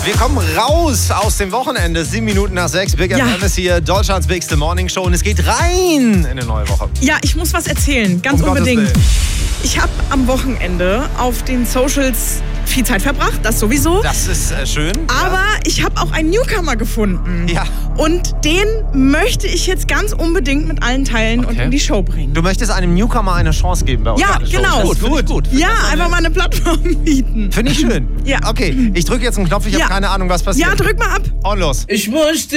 Wir kommen raus aus dem Wochenende. 7 Minuten nach 6. Big FM ist hier, Deutschlands bigste Morningshow. Und es geht rein in eine neue Woche. Ja, ich muss was erzählen, ganz unbedingt. Ich habe am Wochenende auf den Socials viel Zeit verbracht, das sowieso. Das ist schön. Aber ich habe auch einen Newcomer gefunden. Ja. Und den möchte ich jetzt ganz unbedingt mit allen teilen und in die Show bringen. Du möchtest einem Newcomer eine Chance geben bei uns? Ja, genau. Gut. Ja, einfach mal eine Plattform bieten. Finde ich schön. Ja. Okay, ich drücke jetzt einen Knopf. Ich habe keine Ahnung, was passiert. Ja, drück mal ab. Und los. Ich möchte